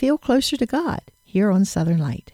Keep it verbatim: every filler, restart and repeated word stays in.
feel closer to God here on Southern Light.